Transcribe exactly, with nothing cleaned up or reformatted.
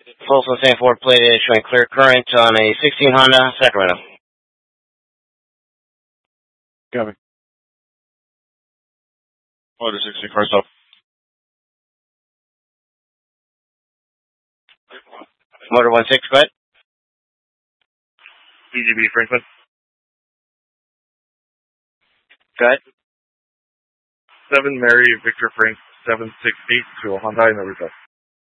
Full Mustang Ford plated showing clear current on a sixteen Honda Sacramento. Copy. Motor sixteen, car stop. Motor one six, go ahead. B G B Franklin. Go ahead. seven Mary Victor Frank seven six eight to a Hyundai in the result.